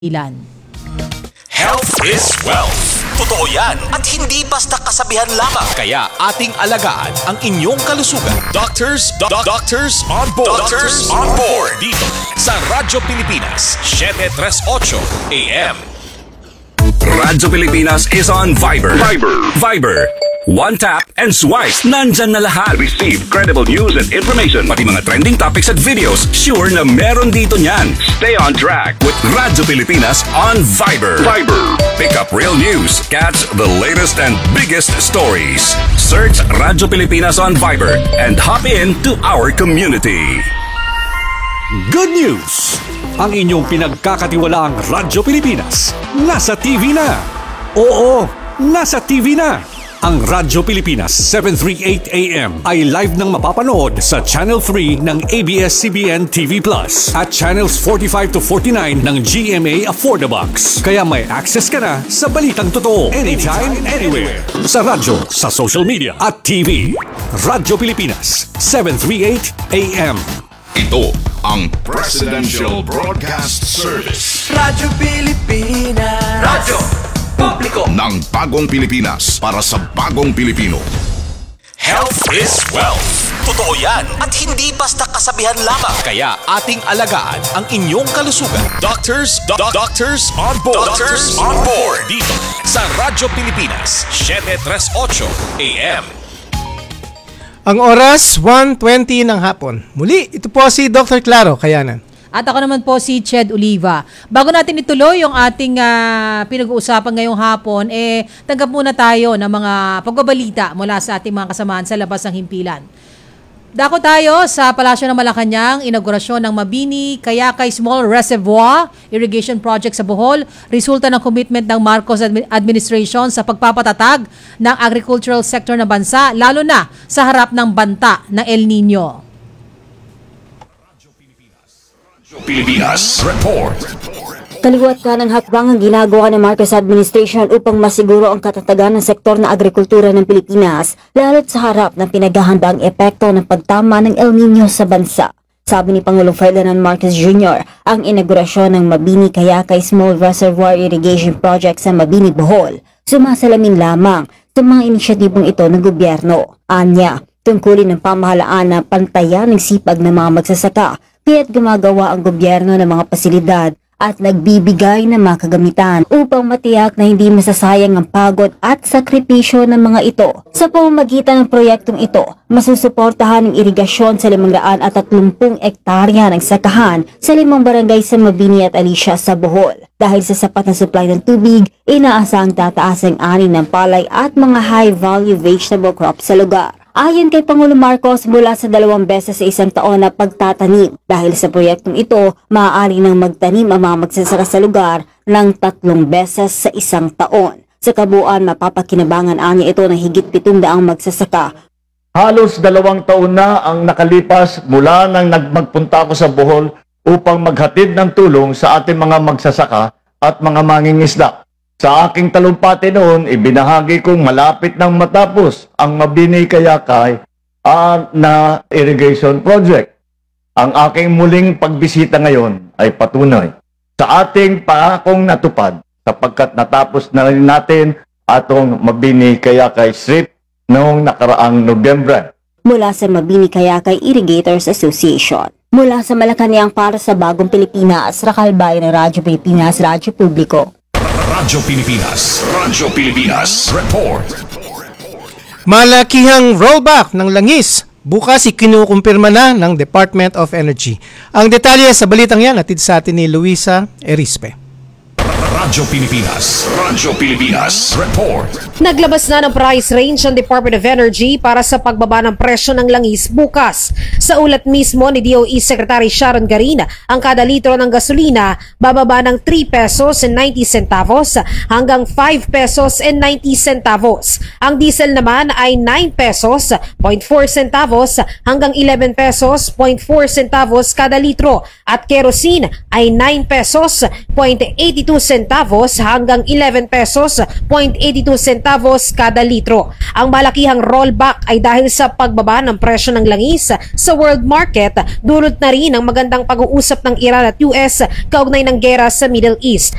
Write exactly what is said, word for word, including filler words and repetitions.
ilan. Health is wealth. Totoo yan at hindi basta kasabihan lamang. Kaya ating alagaan ang inyong kalusugan. Doctors, do- doctors on board. Doctors on board. Dito sa Radyo Pilipinas, seven thirty-eight A M. Radyo Pilipinas is on Viber. Viber. Viber. One tap and swipe. Nandyan na lahat. Receive credible news and information. Pati mga trending topics at videos. Sure na meron dito niyan. Stay on track with Radyo Pilipinas on Viber. Viber. Pick up real news. Catch the latest and biggest stories. Search Radyo Pilipinas on Viber and hop in to our community. Good news! Ang inyong pinagkakatiwalaang Radyo Pilipinas nasa T V na. Oo, nasa T V na. Ang Radyo Pilipinas seven thirty-eight A M ay live nang mapapanood sa Channel three ng A B S C B N T V Plus at Channels forty-five to forty-nine ng G M A Affordabox. Kaya may access ka na sa balitang totoo anytime, anywhere. Sa radyo, sa social media at T V. Radyo Pilipinas seven thirty-eight A M. Ito ang Presidential Broadcast Service. Radyo Pilipinas. Radyo Publiko ng bagong Pilipinas para sa bagong Pilipino. Health is wealth. Totoo yan at hindi basta kasabihan lamang. Kaya ating alagaan ang inyong kalusugan. Doctors, do- doctors on board. Doctors on board. Dito sa Radyo Pilipinas, seven thirty-eight A M. Ang oras, one twenty ng hapon. Muli, ito po si Doctor Claro Kayanan. At ako naman po si Ched Oliva. Bago natin ituloy yung ating uh, pinag-uusapan ngayong hapon, eh, tanggap muna tayo ng mga pagbabalita mula sa ating mga kasamahan sa labas ng himpilan. Dako tayo sa Palasyo ng Malacanang, inaugurasyon ng Mabini Kayakay Small Reservoir Irrigation Project sa Bohol, resulta ng commitment ng Marcos Administration sa pagpapatatag ng agricultural sector ng bansa, lalo na sa harap ng banta ng El Nino. Pilipinas Report. Kaliwat ka ng hakbang ang ginagawa ng Marcos Administration upang masiguro ang katatagan ng sektor na agrikultura ng Pilipinas, lalo't sa harap ng pinaghahandaang epekto ng pagtama ng El Nino sa bansa. Sabi ni Pangulong Ferdinand Marcos Junior, ang inaugurasyon ng Mabini Kayakay Small Reservoir Irrigation Project sa Mabini, Bohol, sumasalamin lamang sa mga inisyatibong ito ng gobyerno. Anya, tungkulin ng pamahalaan na pantayan ng sipag ng mga magsasaka, kaya't gumagawa ang gobyerno ng mga pasilidad at nagbibigay ng mga kagamitan upang matiyak na hindi masasayang ang pagod at sakripisyo ng mga ito. Sa pamamagitan ng proyektong ito, masusuportahan ng irigasyon sa limang daan at tatlumpung ektarya ng sakahan sa limang barangay sa Mabini at Alicia sa Bohol. Dahil sa sapat na supply ng tubig, inaasahang tataas ang ani ng palay at mga high-value vegetable crops sa lugar. Ayon kay Pangulong Marcos, mula sa dalawang beses sa isang taon na pagtatanim. Dahil sa proyektong ito, maaari nang magtanim ang mga magsasaka sa lugar ng tatlong beses sa isang taon. Sa kabuuan, mapapakinabangan anya ito ng higit pitong daang magsasaka. Halos dalawang taon na ang nakalipas mula nang nagmagpunta ako sa Bohol upang maghatid ng tulong sa ating mga magsasaka at mga mangingisda. Sa aking talumpati noon, ibinahagi kong malapit nang matapos ang Mabini Kayakay uh, na irrigation project. Ang aking muling pagbisita ngayon ay patunay sa ating paakong natupad sapagkat natapos na rin natin atong Mabini Kayakay Strip noong nakaraang Nobyembre. Mula sa Mabini Kayakay Irrigators Association. Mula sa Malacanang para sa Bagong Pilipinas, Rakalbay ng Radyo Pilipinas, Radyo Publiko. Radyo Pilipinas. Radyo Pilipinas Report. Malakihang rollback ng langis. Bukas ikinukumpirma na ng Department of Energy. Ang detalye sa balitang yan atid sa atin ni Luisa Erispe. Radyo Pilipinas. Radyo Pilipinas Report. Naglabas na ng price range ang Department of Energy para sa pagbaba ng presyo ng langis bukas. Sa ulat mismo ni D O E Secretary Sharon Garin, ang kada litro ng gasolina bababa ng three pesos and ninety centavos hanggang five pesos and ninety centavos. Ang diesel naman ay nine pesos point four centavos hanggang eleven pesos point four centavos kada litro at kerosene ay nine pesos point eighty-two centavos centavos hanggang eleven pesos point eighty-two centavos kada litro. Ang malakihang rollback ay dahil sa pagbaba ng presyo ng langis sa world market, dulot na rin ang magandang pag-uusap ng Iran at U S kaugnay ng gera sa Middle East.